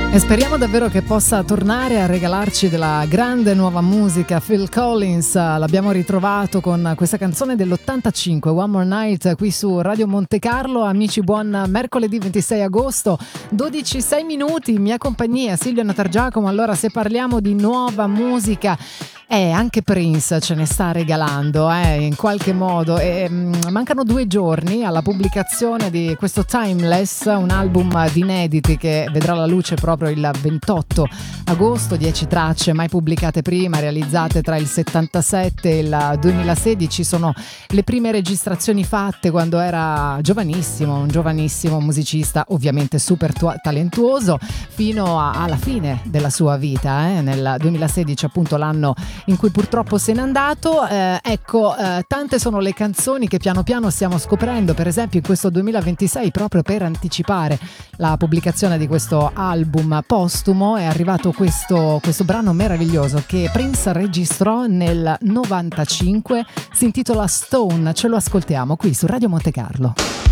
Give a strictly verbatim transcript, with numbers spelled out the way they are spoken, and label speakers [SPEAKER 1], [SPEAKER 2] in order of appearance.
[SPEAKER 1] E speriamo davvero che possa tornare a regalarci della grande nuova musica. Phil Collins l'abbiamo ritrovato con questa canzone dell'ottantacinque, One More Night, qui su Radio Monte Carlo. Amici, buon mercoledì ventisei agosto, dodici e sei minuti, in mia compagnia Silvia Natargiacomo. Allora, se parliamo di nuova musica, Eh, anche Prince ce ne sta regalando, eh, in qualche modo. E, mh, mancano due giorni alla pubblicazione di questo Timeless, un album di inediti che vedrà la luce proprio il ventotto agosto. Dieci tracce mai pubblicate prima, realizzate tra il settantasette e il duemilasedici. Sono le prime registrazioni fatte quando era giovanissimo, un giovanissimo musicista, ovviamente super tu- talentuoso, fino a- alla fine della sua vita, eh, nel duemilasedici, appunto l'anno in cui purtroppo se n'è andato. Eh, ecco, eh, tante sono le canzoni che piano piano stiamo scoprendo, per esempio in questo duemilaventisei, proprio per anticipare la pubblicazione di questo album postumo, è arrivato questo, questo brano meraviglioso che Prince registrò nel novantacinque, si intitola Stone. Ce lo ascoltiamo qui su Radio Monte Carlo.